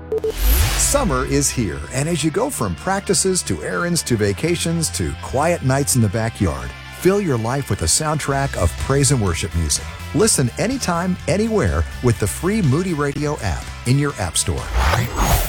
Summer is here, and as you go from practices to errands to vacations to quiet nights in the backyard, fill your life with a soundtrack of praise and worship music. Listen anytime, anywhere with the free Moody Radio app in your app store.